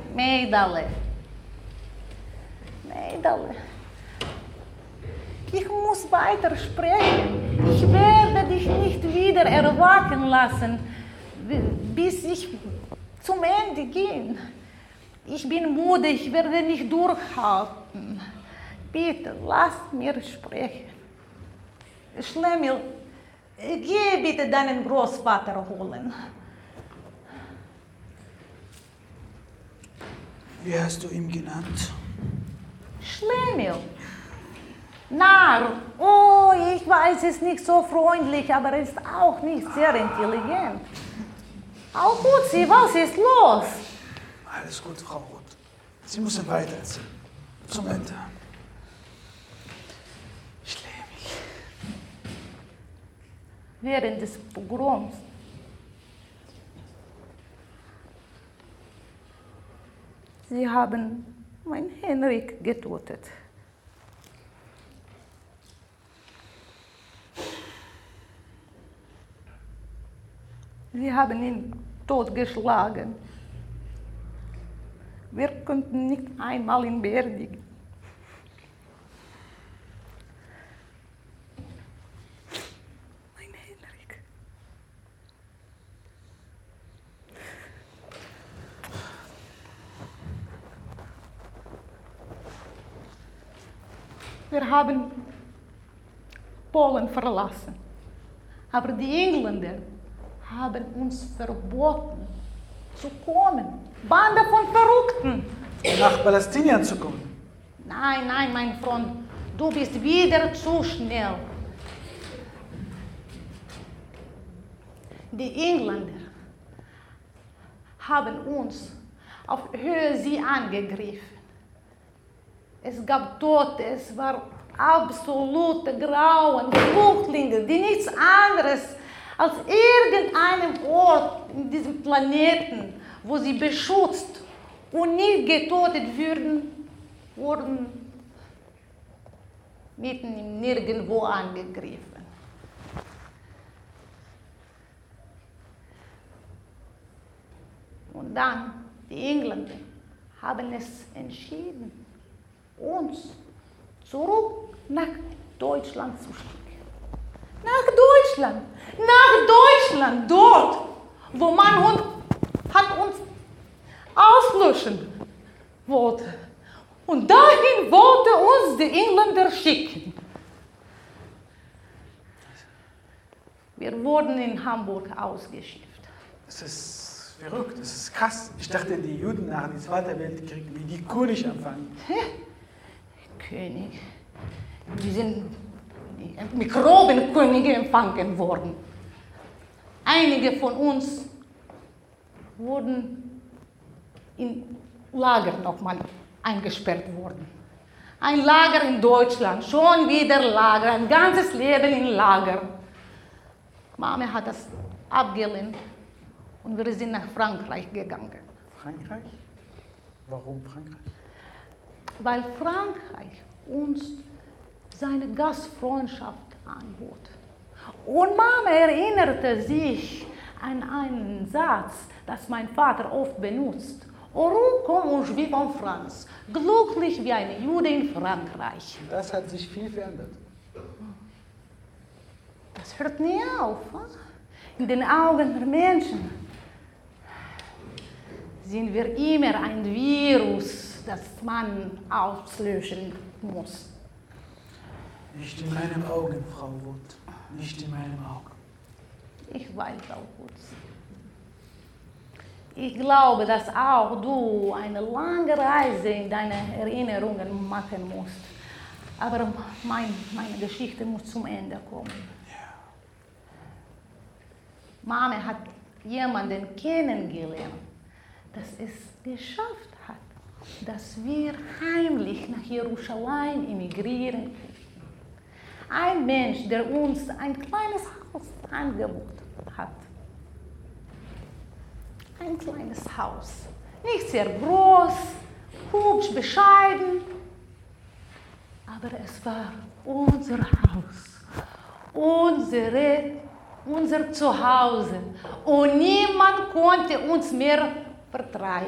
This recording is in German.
Mädel. Ich muss weiter sprechen. Ich werde dich nicht wieder erwachen lassen, bis ich zum Ende gehe. Ich bin müde, ich werde nicht durchhalten. Bitte, lass mir sprechen. Schlemiel, geh bitte deinen Großvater holen. Wie hast du ihn genannt? Schlemiel. Narr. Oh, ich weiß, es ist nicht so freundlich, aber er ist auch nicht sehr intelligent. Alkuzi, was ist los? Alles gut, Frau Roth. Sie müssen weitererzählen. Zum Ende. Schlemiel. Während des Pogroms sie haben meinen Henrik getötet. Sie haben ihn totgeschlagen. Wir konnten nicht einmal ihn beerdigen. Mein Henrik. Wir haben Polen verlassen, aber die Engländer haben uns verboten zu kommen. Bande von Verrückten. Nach Palästinien zu kommen. Nein, mein Freund, du bist wieder zu schnell. Die Engländer haben uns auf Höhe See angegriffen. Es gab Tote, es war absolute Grauen, Flüchtlinge, die nichts anderes als irgendeinem Ort in diesem Planeten, wo sie beschützt und nicht getötet wurden mitten im Nirgendwo angegriffen. Und dann, die Engländer haben es entschieden, uns zurück nach Deutschland zu schicken. Nach Deutschland, dort, wo man uns auslöschen wollte. Und dahin wollte uns die Engländer schicken. Wir wurden in Hamburg ausgeschifft. Das ist verrückt, das ist krass. Ich dachte, die Juden nach dem Zweiten Weltkrieg, wie die König empfangen. König. Wir sind Mikrobenkönige empfangen worden. Einige von uns wurden in Lager nochmal eingesperrt worden. Ein Lager in Deutschland, schon wieder Lager, ein ganzes Leben in Lager. Mama hat das abgelehnt und wir sind nach Frankreich gegangen. Frankreich? Warum Frankreich? Weil Frankreich uns seine Gastfreundschaft anbot. Und Mama erinnerte sich an einen Satz, das mein Vater oft benutzt. Heureux comme un juif en France, glücklich wie eine Jude in Frankreich. Das hat sich viel verändert. Das hört nie auf. In den Augen der Menschen sind wir immer ein Virus, das man auslöschen muss. Nicht in meinen Augen, Frau Roth. Nicht in meinen Augen. Ich weiß auch gut. Ich glaube, dass auch du eine lange Reise in deine Erinnerungen machen musst. Aber meine Geschichte muss zum Ende kommen. Ja. Mama hat jemanden kennengelernt, das es geschafft hat, dass wir heimlich nach Jerusalem emigrieren konnten. Ein Mensch, der uns ein kleines Haus angeboten hat. Ein kleines Haus. Nicht sehr groß, hübsch, bescheiden, aber es war unser Haus, unser Zuhause und niemand konnte uns mehr vertreiben.